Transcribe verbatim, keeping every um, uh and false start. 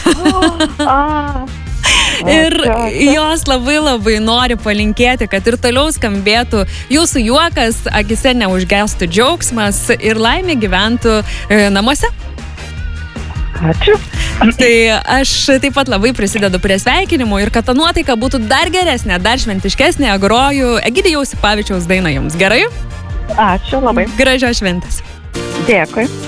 A. Ir jos labai labai nori palinkėti, kad ir toliau skambėtų jūsų juokas, akise neužgestų džiaugsmas ir laimė gyventų e, namuose. Ačiū. Tai aš taip pat labai prisidedu prie sveikinimų ir kad ta nuotaika būtų dar geresnė, dar šventiškesnė, groju Egidijaus Sipavičiaus dainą jums. Gerai? Ačiū labai. Gražios šventės. Dėkui.